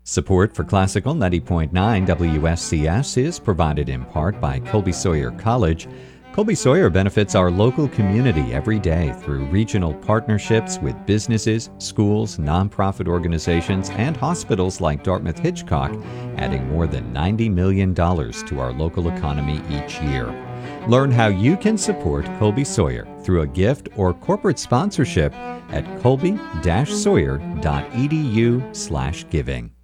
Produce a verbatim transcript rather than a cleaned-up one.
Support for Classical ninety point nine W S C S is provided in part by Colby Sawyer College. Colby Sawyer benefits our local community every day through regional partnerships with businesses, schools, nonprofit organizations, and hospitals like Dartmouth Hitchcock, adding more than ninety million dollars to our local economy each year. Learn how you can support Colby Sawyer through a gift or corporate sponsorship at colby dash sawyer dot e d u slash giving.